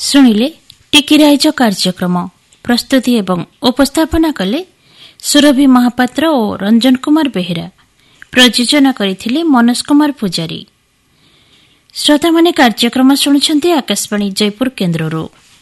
ଶୁଣିଲେ ଟିକିରାଇଜ କାର୍ଯ୍ୟକ୍ରମ ପ୍ରସ୍ତୁତି ଏବଂ ଉପସ୍ଥାପନା କଲେ ସୁରଭି ମହାପାତ୍ର ଓ ରଞ୍ଜନ କୁମାର ବେହେରା। ପ୍ରଯୋଜନା କରିଥିଲେ ମନୋଜ କୁମାର ପୂଜାରୀ। ଶ୍ରୋତାମାନେ କାର୍ଯ୍ୟକ୍ରମ ଶୁଣୁଛନ୍ତି ଆକାଶବାଣୀ ଜୟପୁର କେନ୍ଦ୍ରରୁ।